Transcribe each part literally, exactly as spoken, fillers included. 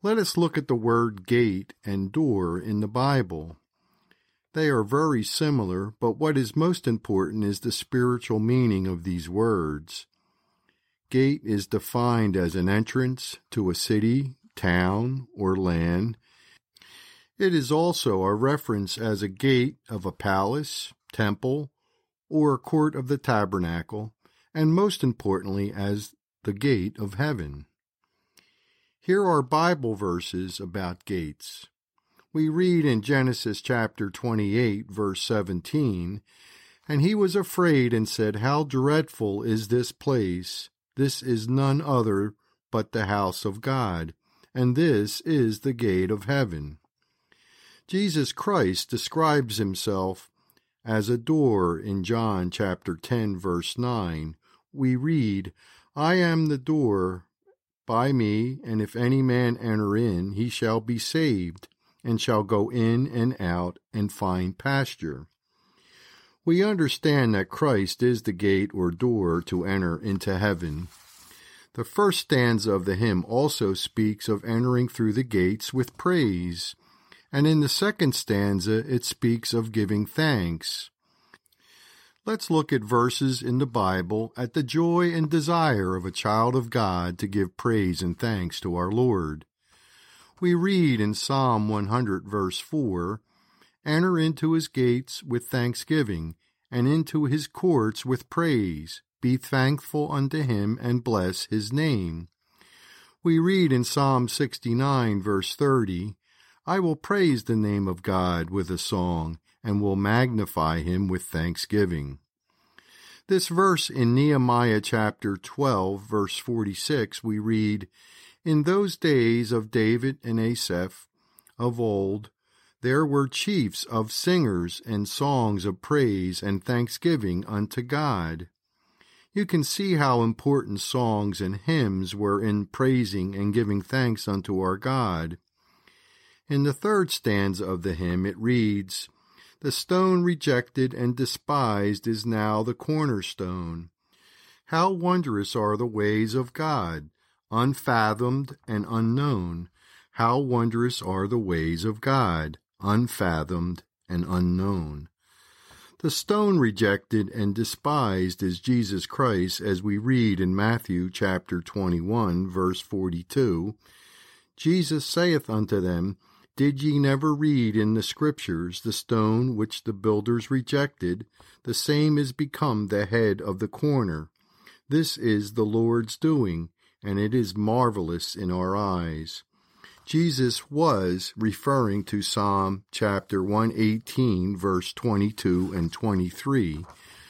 Let us look at the word gate and door in the Bible. They are very similar, but what is most important is the spiritual meaning of these words. Gate is defined as an entrance to a city, town, or land. It is also a reference as a gate of a palace, temple, or a court of the tabernacle, and most importantly as the gate of heaven. Here are Bible verses about gates. We read in Genesis chapter twenty-eight, verse seventeen, "And he was afraid and said, How dreadful is this place! This is none other but the house of God, and this is the gate of heaven." Jesus Christ describes himself as a door in John chapter ten, verse nine. We read, "I am the door. By me, and if any man enter in, he shall be saved, and shall go in and out and find pasture." We understand that Christ is the gate or door to enter into heaven. The first stanza of the hymn also speaks of entering through the gates with praise, and in the second stanza it speaks of giving thanks. Let's look at verses in the Bible at the joy and desire of a child of God to give praise and thanks to our Lord. We read in Psalm one hundred, verse four, "Enter into his gates with thanksgiving, and into his courts with praise. Be thankful unto him, and bless his name." We read in Psalm sixty-nine, verse thirty, "I will praise the name of God with a song, and will magnify him with thanksgiving." This verse in Nehemiah chapter twelve, verse forty-six, we read, "In those days of David and Asaph of old, there were chiefs of singers and songs of praise and thanksgiving unto God." You can see how important songs and hymns were in praising and giving thanks unto our God. In the third stanza of the hymn it reads, "The stone rejected and despised is now the cornerstone. How wondrous are the ways of God, unfathomed and unknown. How wondrous are the ways of God, unfathomed and unknown." The stone rejected and despised is Jesus Christ, as we read in Matthew chapter twenty-one, verse forty-two. "Jesus saith unto them, Did ye never read in the Scriptures, the stone which the builders rejected, the same is become the head of the corner? This is the Lord's doing, and it is marvelous in our eyes." Jesus was referring to Psalm chapter one eighteen, verse twenty-two and twenty-three.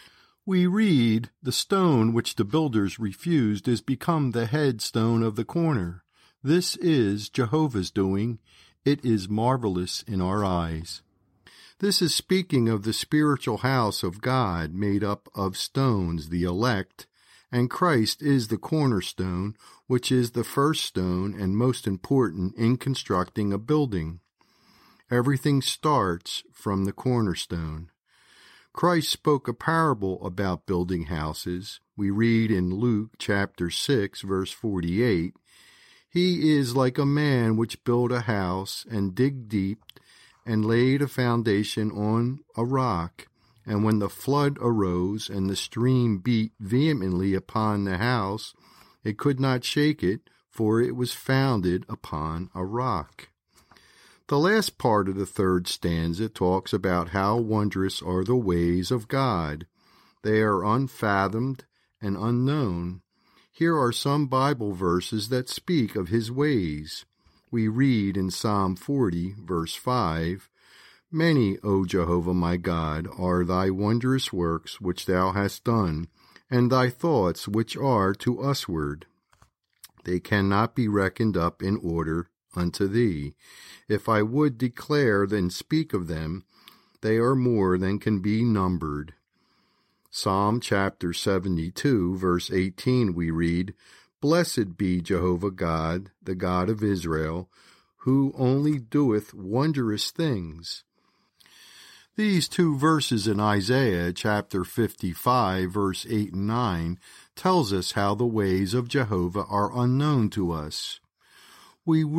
We read, "The stone which the builders refused is become the headstone of the corner. This is Jehovah's doing. It is marvelous in our eyes." This is speaking of the spiritual house of God made up of stones, the elect, and Christ is the cornerstone, which is the first stone and most important in constructing a building. Everything starts from the cornerstone. Christ spoke a parable about building houses. We read in Luke chapter six, verse forty-eight, "He is like a man which built a house, and digged deep, and laid a foundation on a rock. And when the flood arose, and the stream beat vehemently upon the house, it could not shake it, for it was founded upon a rock." The last part of the third stanza talks about how wondrous are the ways of God. They are unfathomed and unknown. Here are some Bible verses that speak of his ways. We read in Psalm forty, verse five, "Many, O Jehovah my God, are thy wondrous works which thou hast done, and thy thoughts which are to usward. They cannot be reckoned up in order unto thee. If I would declare and speak of them, they are more than can be numbered." Psalm chapter seventy-two, verse eighteen, we read, "Blessed be Jehovah God, the God of Israel, who only doeth wondrous things." These two verses in Isaiah chapter fifty-five, verse eight and nine, tells us how the ways of Jehovah are unknown to us. We